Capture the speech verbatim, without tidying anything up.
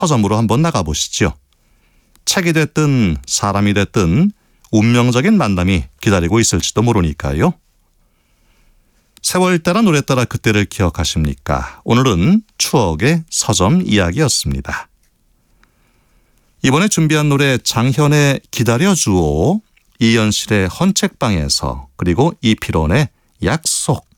서점으로 한번 나가보시죠. 책이 됐든 사람이 됐든 운명적인 만남이 기다리고 있을지도 모르니까요. 세월 따라 노래 따라 그때를 기억하십니까? 오늘은 추억의 서점 이야기였습니다. 이번에 준비한 노래 장현의 기다려주오, 이현실의 헌책방에서, 그리고 이필원의 약속,